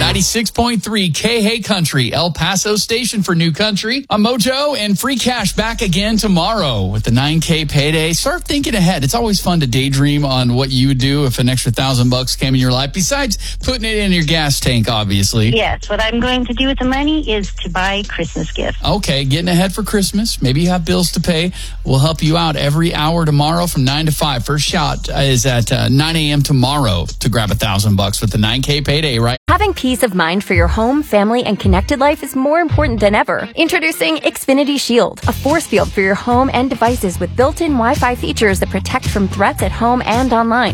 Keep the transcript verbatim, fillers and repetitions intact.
ninety-six point three K-Hay Country, El Paso station for New Country. I'm Mojo, and free cash back again tomorrow with the nine K payday. Start thinking ahead. It's always fun to daydream on what you would do if an extra thousand bucks came in your life, besides putting it in your gas tank, obviously. Yes, what I'm going to do with the money is to buy Christmas gifts. Okay, getting ahead for Christmas. Maybe you have bills to pay. We'll help you out every hour tomorrow from nine to five. First shot is at uh, nine a.m. tomorrow to grab a thousand bucks with the nine K payday, right? Having peace of mind for your home, family, and connected life is more important than ever. Introducing Xfinity Shield, a force field for your home and devices with built-in Wi-Fi features that protect from threats at home and online.